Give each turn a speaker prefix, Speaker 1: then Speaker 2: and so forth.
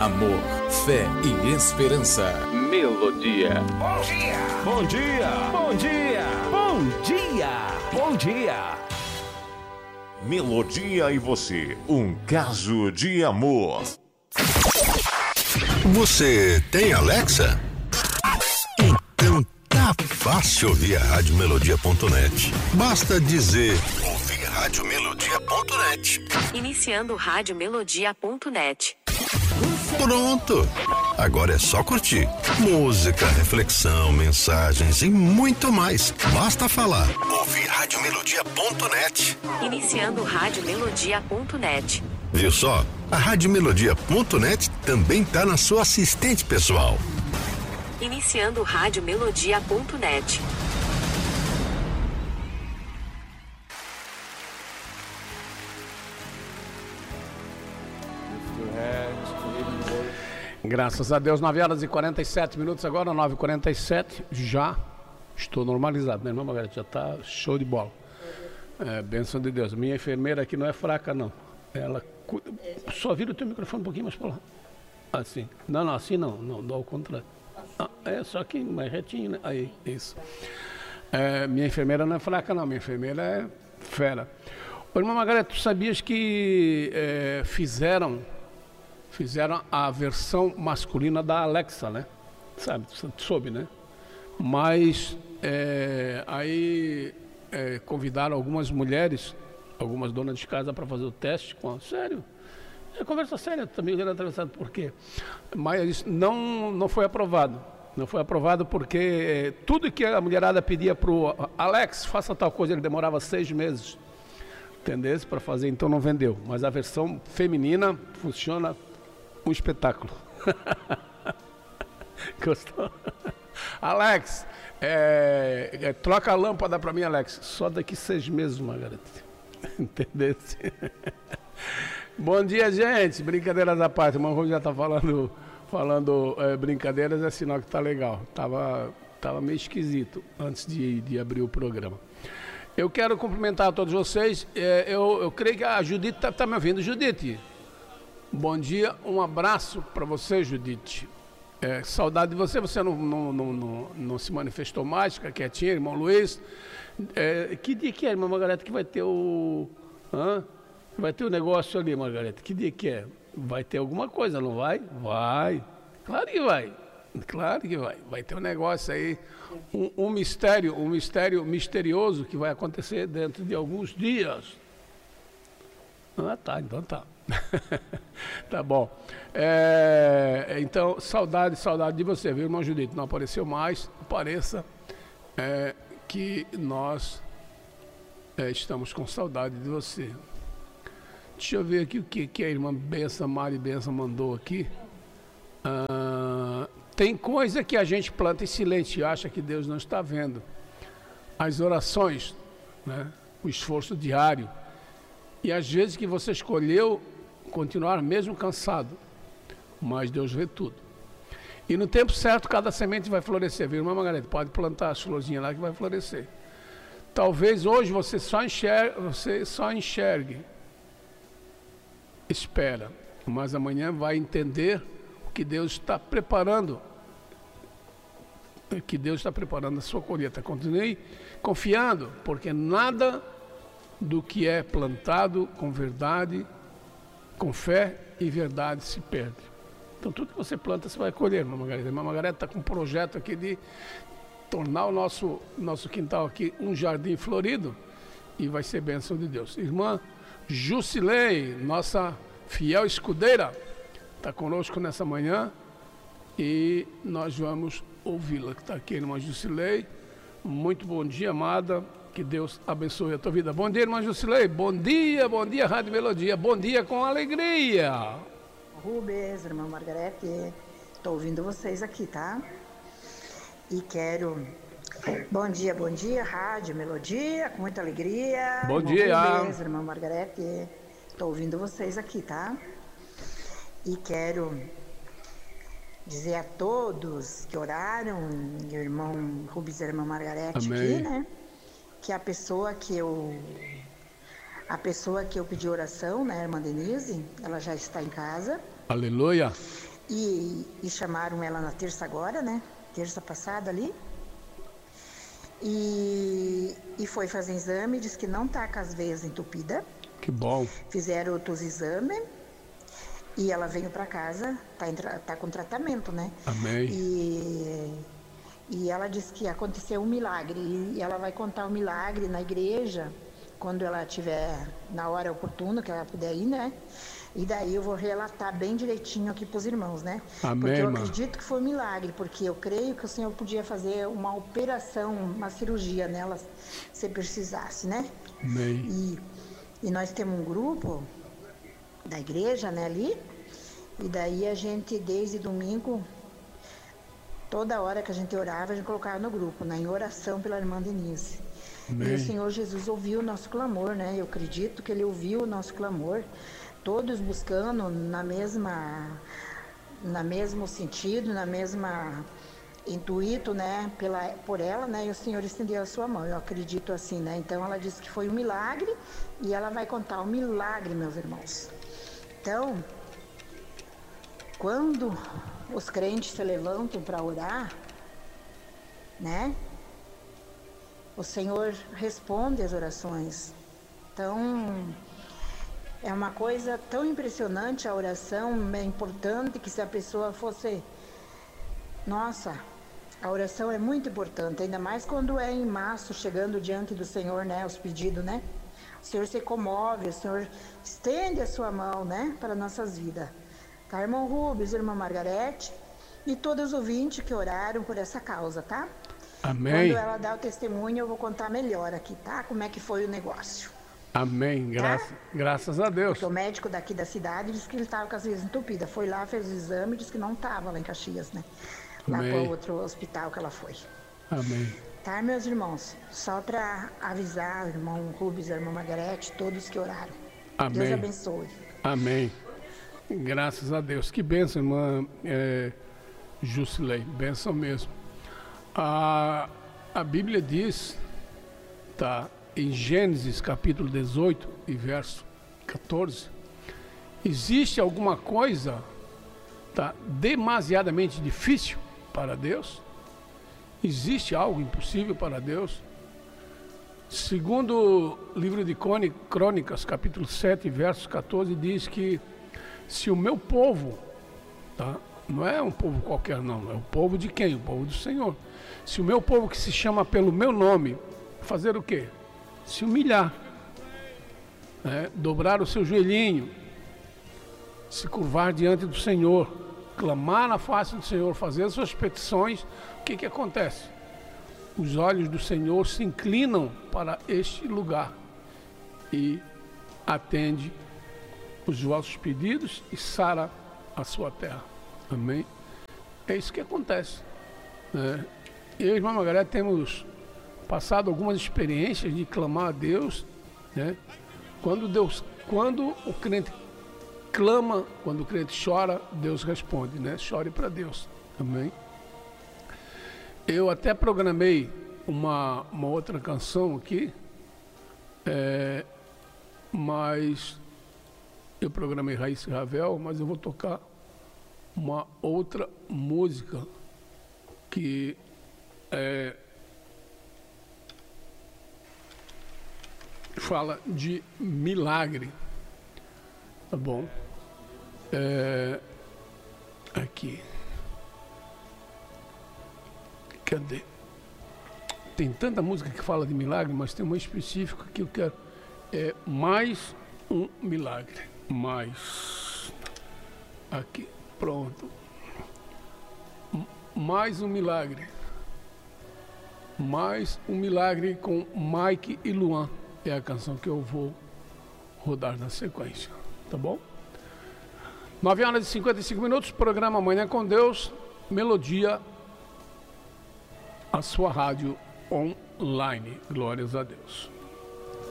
Speaker 1: Amor, fé e esperança. Melodia.
Speaker 2: Bom dia! Bom dia! Bom dia! Bom dia! Bom dia!
Speaker 3: Melodia e você, um caso de amor.
Speaker 4: Você tem Alexa? Então tá fácil ouvir a Radiomelodia.net. Basta dizer ouvir Radiomelodia.net.
Speaker 5: Iniciando Radiomelodia.net.
Speaker 4: Pronto! Agora é só curtir. Música, reflexão, mensagens e muito mais. Basta falar. Ouvir Radiomelodia.net.
Speaker 5: Iniciando Radiomelodia.net.
Speaker 4: Viu só? A Radiomelodia.net também tá na sua assistente pessoal.
Speaker 5: Iniciando Radiomelodia.net.
Speaker 6: Graças a Deus, 9 horas e 47 minutos agora, 9h47, já estou normalizado, minha irmã Margarete já está show de bola. Bênção de Deus. Minha enfermeira aqui não é fraca, não. Ela cuida. Só vira o teu microfone um pouquinho mais para lá. Assim. Não, assim não, ao contrário. Só aqui, mais retinho, né? Aí, isso. Minha enfermeira não é fraca, não. Minha enfermeira é fera. Ô, irmã Margarete, tu sabias que fizeram a versão masculina da Alexa, né? Sabe, tu soube, né? Mas aí convidaram algumas mulheres, algumas donas de casa para fazer o teste. Sério? É conversa séria, também era atravessado por quê? Mas não foi aprovado. Não foi aprovado porque tudo que a mulherada pedia pro Alex, faça tal coisa, ele demorava 6 meses, entendeu? Para fazer, então não vendeu. Mas a versão feminina funciona um espetáculo. Gostou? Alex, troca a lâmpada para mim, Alex. Só daqui 6 meses, Margarete. Entendeu? Bom dia, gente. Brincadeiras à parte. O irmão já está falando brincadeiras, é sinal que tá legal. Tava meio esquisito antes de abrir o programa. Eu quero cumprimentar a todos vocês. Eu creio que a Judite tá me ouvindo. Judite, bom dia, um abraço para você, Judite. Saudade de você, você não se manifestou mais, fica quietinha, irmão Luiz. Que dia que é, irmã Margarete, que vai ter o... Vai ter o negócio ali, Margarete, que dia que é? Vai ter alguma coisa, não vai? Vai, claro que vai. Claro que vai. Vai ter um negócio aí, um mistério misterioso que vai acontecer dentro de alguns dias. Tá, então tá. Tá bom. Então, saudade de você, viu, irmão Judito? Não apareceu mais, apareça, que nós estamos com saudade de você. Deixa eu ver aqui o que a irmã Mari Benção mandou aqui. Tem coisa que a gente planta em silêncio e acha que Deus não está vendo. As orações, né? O esforço diário. E às vezes que você escolheu continuar mesmo cansado. Mas Deus vê tudo. E no tempo certo cada semente vai florescer. Viu, irmã Margarete? Pode plantar as florzinhas lá que vai florescer. Talvez hoje você só enxergue. Espera. Mas amanhã vai entender que Deus está preparando, a sua colheita. Continue confiando, porque nada do que é plantado com verdade, com fé e verdade se perde. Então tudo que você planta você vai colher, irmã Margarete. A irmã Margarete está com um projeto aqui de tornar o nosso quintal aqui um jardim florido e vai ser bênção de Deus. Irmã Jusilei, nossa fiel escudeira, está conosco nessa manhã e nós vamos ouvi-la. Está aqui, irmã Jusilei. Muito bom dia, amada. Que Deus abençoe a tua vida. Bom dia, irmã Jusilei. Bom dia, Rádio Melodia. Bom dia com alegria.
Speaker 7: Rubens, irmã Margarete, estou ouvindo vocês aqui, tá? E quero... Bom dia, Rádio Melodia, com muita alegria.
Speaker 6: Bom dia.
Speaker 7: Rubens, irmã Margarete, estou ouvindo vocês aqui, tá? E quero dizer a todos que oraram, irmão Rubens e irmã Margarete,
Speaker 6: amém,
Speaker 7: aqui, né? Que a pessoa que eu pedi oração, né, irmã Denise, ela já está em casa.
Speaker 6: Aleluia.
Speaker 7: E chamaram ela na terça agora, né? Terça passada ali. E foi fazer exame, disse que não tá com as veias entupidas.
Speaker 6: Que bom.
Speaker 7: Fizeram outros exames e ela veio para casa, tá com tratamento, né?
Speaker 6: Amém.
Speaker 7: E ela disse que aconteceu um milagre e ela vai contar o milagre na igreja quando ela tiver na hora oportuna, que ela puder ir, né? E daí eu vou relatar bem direitinho aqui para os irmãos, né?
Speaker 6: Amém,
Speaker 7: porque eu
Speaker 6: irmã.
Speaker 7: acredito que foi um milagre, porque eu creio que o Senhor podia fazer uma operação, uma cirurgia nela, se precisasse, né?
Speaker 6: Amém.
Speaker 7: E nós temos um grupo da igreja, né, ali, e daí a gente, desde domingo, toda hora que a gente orava, a gente colocava no grupo, né, em oração pela irmã Denise.
Speaker 6: Amém.
Speaker 7: E o Senhor Jesus ouviu o nosso clamor, né? Eu acredito que Ele ouviu o nosso clamor, todos buscando no mesmo sentido, na mesma intuito, né? Por ela, né? E o Senhor estendeu a sua mão. Eu acredito assim, né? Então ela disse que foi um milagre e ela vai contar o milagre, meus irmãos. Então, quando os crentes se levantam para orar, né? O Senhor responde as orações. Então, é uma coisa tão impressionante a oração, é importante que se a pessoa fosse... Nossa, a oração é muito importante, ainda mais quando é em março, chegando diante do Senhor, né, os pedidos, né? O Senhor se comove, o Senhor estende a sua mão, né, para nossas vidas. Tá, irmão Rubens, irmã Margarete e todos os ouvintes que oraram por essa causa, tá?
Speaker 6: Amém.
Speaker 7: Quando ela dá o testemunho, eu vou contar melhor aqui, tá? Como é que foi o negócio.
Speaker 6: Amém. Graças a Deus.
Speaker 7: Porque o médico daqui da cidade disse que ele estava com as veias entupidas. Foi lá, fez o exame e disse que não estava lá em Caxias, né? Lá para o outro hospital que ela foi.
Speaker 6: Amém.
Speaker 7: Tá, meus irmãos? Só para avisar, irmão Rubens, irmã Margarete, todos que oraram.
Speaker 6: Amém.
Speaker 7: Deus abençoe.
Speaker 6: Amém. Graças a Deus. Que bênção, irmã Jusilei. Bênção mesmo. A Bíblia diz, tá, em Gênesis capítulo 18 e verso 14, existe alguma coisa, tá, demasiadamente difícil para Deus? Existe algo impossível para Deus? Segundo o livro de Crônicas, capítulo 7, verso 14, diz que se o meu povo, tá, não é um povo qualquer não, é o povo de quem? O povo do Senhor. Se o meu povo que se chama pelo meu nome, fazer o quê? Se humilhar, né? Dobrar o seu joelhinho, se curvar diante do Senhor, clamar na face do Senhor, fazer as suas petições, o que acontece? Os olhos do Senhor se inclinam para este lugar e atende os vossos pedidos e sara a sua terra. Amém? É isso que acontece, né? Eu e a irmã Margarete temos passado algumas experiências de clamar a Deus, né? Quando o crente clama, quando o crente chora, Deus responde, né? Chore para Deus. Amém? Eu até programei uma outra canção aqui, mas eu programei Raíssa e Ravel, mas eu vou tocar uma outra música que fala de milagre, tá bom? Aqui, cadê? Tem tanta música que fala de milagre, mas tem uma específica que eu quero, mais um milagre, aqui, pronto, mais um milagre com Mike e Luan, é a canção que eu vou rodar na sequência, tá bom? 9h55, programa Manhã com Deus, Melodia, a sua rádio online, glórias a Deus.